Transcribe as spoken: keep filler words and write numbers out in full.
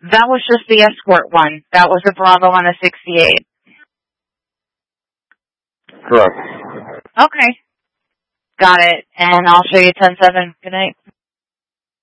That was just the escort one. That was a Bravo on a sixty-eight. Correct. Okay. Got it. And I'll show you ten seven. Good night.